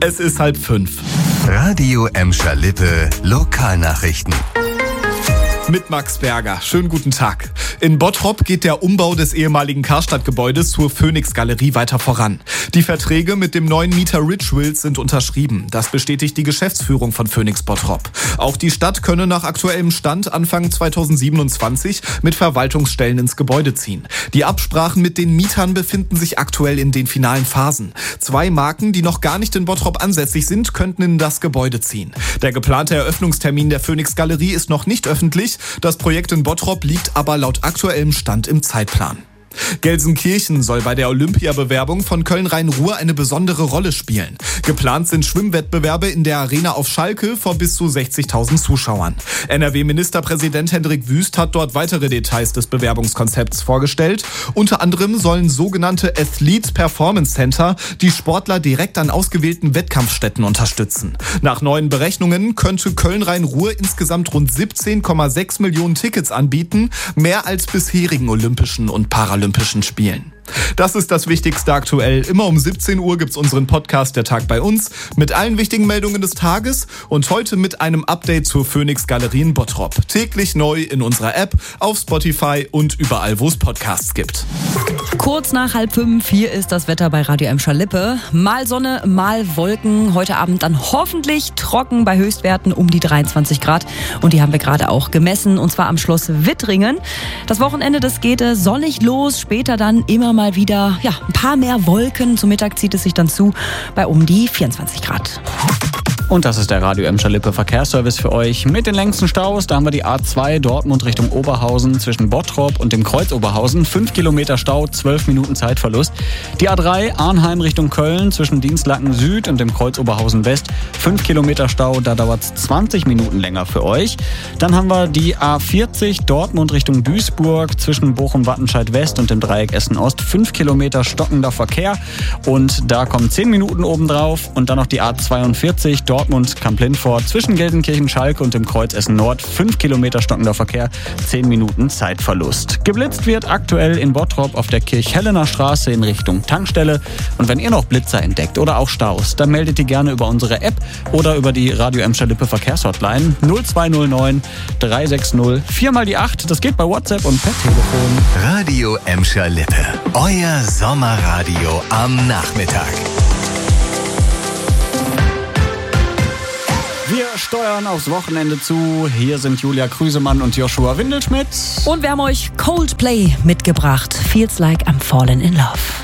Es ist 4:30. Radio Emscher Lippe, Lokalnachrichten. Mit Max Berger. Schönen guten Tag. In Bottrop geht der Umbau des ehemaligen Karstadt-Gebäudes zur Phoenix-Galerie weiter voran. Die Verträge mit dem neuen Mieter Rituals sind unterschrieben. Das bestätigt die Geschäftsführung von Phoenix Bottrop. Auch die Stadt könne nach aktuellem Stand Anfang 2027 mit Verwaltungsstellen ins Gebäude ziehen. Die Absprachen mit den Mietern befinden sich aktuell in den finalen Phasen. 2 Marken, die noch gar nicht in Bottrop ansässig sind, könnten in das Gebäude ziehen. Der geplante Eröffnungstermin der Phoenix-Galerie ist noch nicht öffentlich. Das Projekt in Bottrop liegt aber laut aktuellem Stand im Zeitplan. Gelsenkirchen soll bei der Olympiabewerbung von Köln-Rhein-Ruhr eine besondere Rolle spielen. Geplant sind Schwimmwettbewerbe in der Arena auf Schalke vor bis zu 60.000 Zuschauern. NRW-Ministerpräsident Hendrik Wüst hat dort weitere Details des Bewerbungskonzepts vorgestellt. Unter anderem sollen sogenannte Athlete Performance Center die Sportler direkt an ausgewählten Wettkampfstätten unterstützen. Nach neuen Berechnungen könnte Köln-Rhein-Ruhr insgesamt rund 17,6 Millionen Tickets anbieten, mehr als bisherigen Olympischen und Paralympischen Spielen. Das ist das Wichtigste aktuell. Immer um 17 Uhr gibt's unseren Podcast Der Tag bei uns mit allen wichtigen Meldungen des Tages und heute mit einem Update zur Phoenix Galerie in Bottrop. Täglich neu in unserer App, auf Spotify und überall, wo es Podcasts gibt. Kurz nach 4:30, hier ist das Wetter bei Radio Emscher Lippe. Mal Sonne, mal Wolken. Heute Abend dann hoffentlich trocken bei Höchstwerten um die 23 Grad. Und die haben wir gerade auch gemessen, und zwar am Schloss Wittringen. Das Wochenende, das geht sonnig los, später dann immer mal wieder ein paar mehr Wolken. Zum Mittag zieht es sich dann zu bei um die 24 Grad. Und das ist der Radio Emscher Lippe Verkehrsservice für euch. Mit den längsten Staus, da haben wir die A2 Dortmund Richtung Oberhausen zwischen Bottrop und dem Kreuz Oberhausen. 5 Kilometer Stau, 12 Minuten Zeitverlust. Die A3 Arnheim Richtung Köln zwischen Dienstlaken Süd und dem Kreuz Oberhausen West. 5 Kilometer Stau, da dauert es 20 Minuten länger für euch. Dann haben wir die A40 Dortmund Richtung Duisburg zwischen Bochum-Wattenscheid West und dem Dreieck Essen Ost. 5 Kilometer stockender Verkehr und da kommen 10 Minuten obendrauf. Und dann noch die A42 Dortmund Kamp-Lindfort zwischen Gelsenkirchen-Schalke und dem Kreuz Essen Nord. 5 Kilometer stockender Verkehr, 10 Minuten Zeitverlust. Geblitzt wird aktuell in Bottrop auf der Kirchhellener Straße in Richtung Tankstelle. Und wenn ihr noch Blitzer entdeckt oder auch Staus, dann meldet die gerne über unsere App oder über die Radio Emscher Lippe Verkehrshotline 0209 360 4x8. Das geht bei WhatsApp und per Telefon. Radio Emscher Lippe, euer Sommerradio am Nachmittag. Wir steuern aufs Wochenende zu. Hier sind Julia Krüsemann und Joshua Windelschmidt. Und wir haben euch Coldplay mitgebracht. Feels like I'm falling in love.